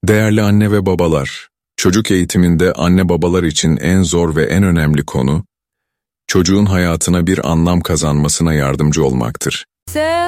Değerli anne ve babalar, çocuk eğitiminde anne babalar için en zor ve en önemli konu, çocuğun hayatına bir anlam kazanmasına yardımcı olmaktır.